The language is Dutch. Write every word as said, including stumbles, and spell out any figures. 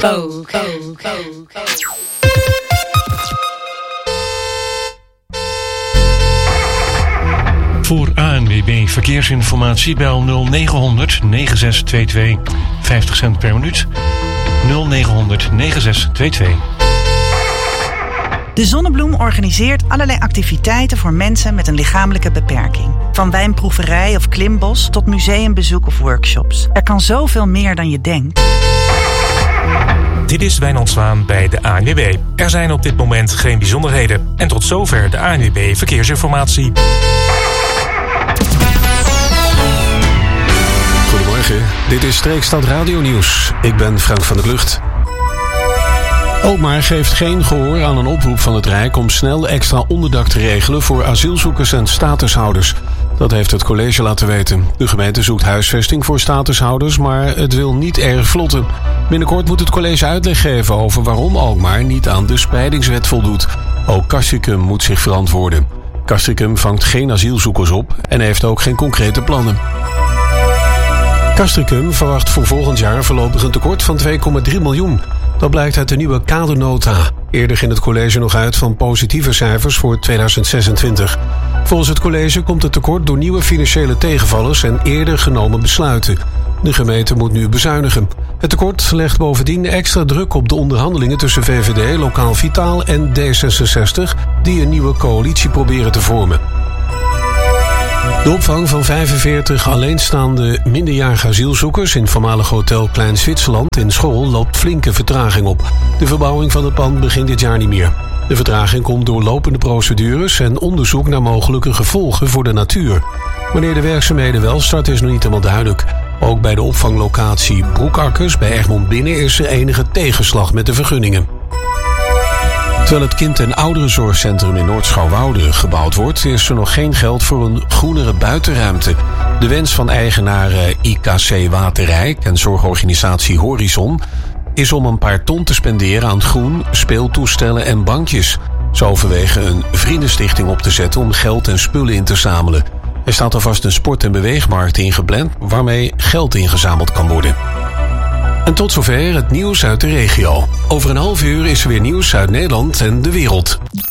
Coke, Coke, Coke, Coke. Voor A N W B Verkeersinformatie bel nul negen honderd negen zes twee twee. vijftig cent per minuut. nul negen honderd negen zes twee twee. De Zonnebloem organiseert allerlei activiteiten voor mensen met een lichamelijke beperking. Van wijnproeverij of klimbos tot museumbezoek of workshops. Er kan zoveel meer dan je denkt. Dit is Wijnand Zwaan bij de A N W B. Er zijn op dit moment geen bijzonderheden. En tot zover de A N W B Verkeersinformatie. Goedemorgen, dit is Streekstad Radio Nieuws. Ik ben Frank van der Klucht. Alkmaar geeft geen gehoor aan een oproep van het Rijk om snel extra onderdak te regelen voor asielzoekers en statushouders. Dat heeft het college laten weten. De gemeente zoekt huisvesting voor statushouders, maar het wil niet erg vlotten. Binnenkort moet het college uitleg geven over waarom Alkmaar niet aan de spreidingswet voldoet. Ook Castricum moet zich verantwoorden. Castricum vangt geen asielzoekers op en heeft ook geen concrete plannen. Castricum verwacht voor volgend jaar voorlopig een tekort van twee komma drie miljoen. Dat blijkt uit de nieuwe kadernota. Eerder ging het college nog uit van positieve cijfers voor tweeduizend zesentwintig. Volgens het college komt het tekort door nieuwe financiële tegenvallers en eerder genomen besluiten. De gemeente moet nu bezuinigen. Het tekort legt bovendien extra druk op de onderhandelingen tussen V V D, Lokaal Vitaal en D zesenzestig... die een nieuwe coalitie proberen te vormen. De opvang van vijfenveertig alleenstaande minderjarige asielzoekers in voormalig hotel Klein Zwitserland in Schoorl loopt flinke vertraging op. De verbouwing van het pand begint dit jaar niet meer. De vertraging komt door lopende procedures en onderzoek naar mogelijke gevolgen voor de natuur. Wanneer de werkzaamheden wel starten is nog niet helemaal duidelijk. Ook bij de opvanglocatie Broekakkers bij Egmond Binnen is er enige tegenslag met de vergunningen. Terwijl het kind- en ouderenzorgcentrum in Noord-Schouwwoude gebouwd wordt, is er nog geen geld voor een groenere buitenruimte. De wens van eigenaar I K C Waterrijk en zorgorganisatie Horizon is om een paar ton te spenderen aan groen, speeltoestellen en bankjes. Ze overwegen een vriendenstichting op te zetten om geld en spullen in te zamelen. Er staat alvast een sport- en beweegmarkt ingepland waarmee geld ingezameld kan worden. En tot zover het nieuws uit de regio. Over een half uur is er weer nieuws uit Nederland en de wereld.